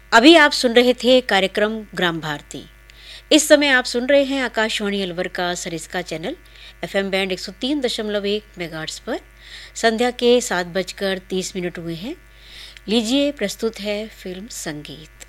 अभी आप सुन रहे थे कार्यक्रम ग्राम भारती। इस समय आप सुन रहे हैं आकाशवाणी अलवर का Sariska channel FM band 103.1 megahertz पर। संध्या के 7:30 हुए हैं। लीजिए प्रस्तुत है फिल्म संगीत।